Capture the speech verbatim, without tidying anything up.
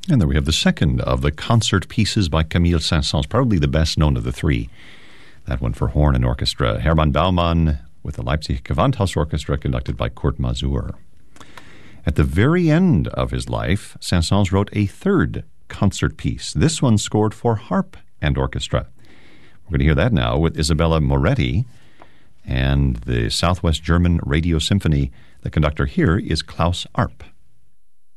And then we have the second of the concert pieces by Camille Saint-Saëns, probably the best known of the three. That one for horn and orchestra. Hermann Baumann with the Leipzig Gewandhaus Orchestra, conducted by Kurt Masur. At the very end of his life, Saint-Saëns wrote a third concert piece. This one scored for harp and orchestra. We're going to hear that now with Isabella Moretti and the Southwest German Radio Symphony. The conductor here is Klaus Arp.